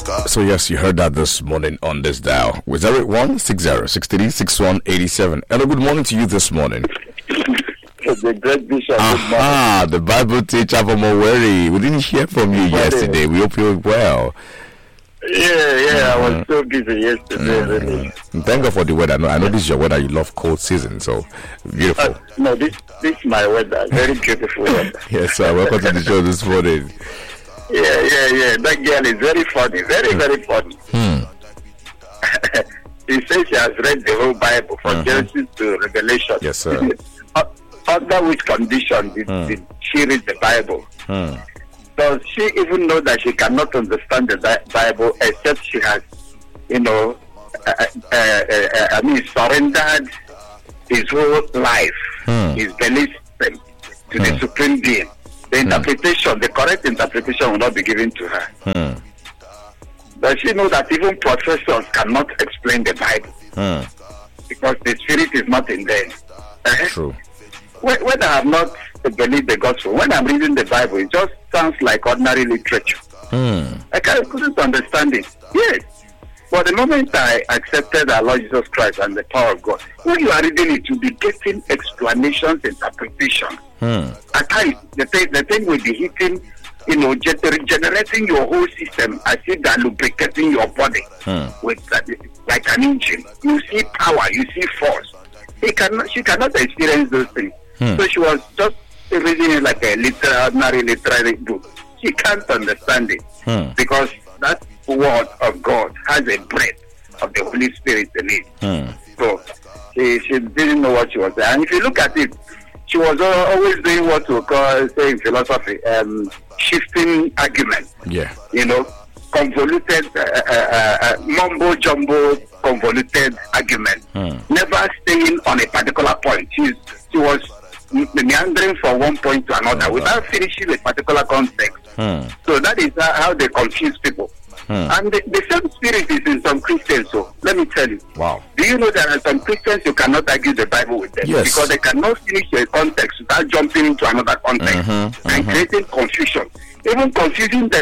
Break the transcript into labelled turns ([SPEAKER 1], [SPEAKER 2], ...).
[SPEAKER 1] So yes, you heard that this morning on this dial. With 08160636187. Hello, good morning to you this morning.
[SPEAKER 2] The great bishop.
[SPEAKER 1] The Bible teacher from Owerri. We didn't hear from you yesterday. We hope you're well.
[SPEAKER 2] Yeah, I was so busy yesterday. Really.
[SPEAKER 1] Thank God for the weather. I know this is your weather. You love cold season, so beautiful.
[SPEAKER 2] No, this is my weather. Very beautiful weather.
[SPEAKER 1] Yes, sir. Welcome to the show this morning.
[SPEAKER 2] Yeah. That girl is very funny. Very funny. She says she has read the whole Bible from Genesis to Revelation.
[SPEAKER 1] Yes, sir.
[SPEAKER 2] Under which condition did she read the Bible? Does she even know that she cannot understand the Bible except she has, surrendered his whole life, his belief system to the Supreme Being? The interpretation, the correct interpretation will not be given to her. Does she know that even professors cannot explain the Bible? Because the Spirit is not in them.
[SPEAKER 1] True.
[SPEAKER 2] When I have not believed the gospel, when I'm reading the Bible, it just sounds like ordinary literature. I couldn't understand it. Yes. But the moment I accepted our Lord Jesus Christ and the power of God, when you are reading it, you'll be getting explanations, interpretations. At times, the thing will be hitting, generating your whole system as if they're lubricating your body with like an engine. You see power, you see force. She cannot experience those things. So she was just reading it like a ordinary literary book. She can't understand it because that word of God has a breath of the Holy Spirit in it. So she didn't know what she was saying. And if you look at it, she was always doing what we call, say in philosophy, shifting argument. Yeah. Convoluted, mumbo jumbo, convoluted argument. Never staying on a particular point. She was meandering from one point to another without finishing a particular context. So that is how they confuse people. And the same spirit is in some Christians. So let me tell you. Wow. Do you know there are some Christians you cannot argue the Bible with them? Yes. Because they cannot finish a context without jumping into another context and creating confusion. Even confusing them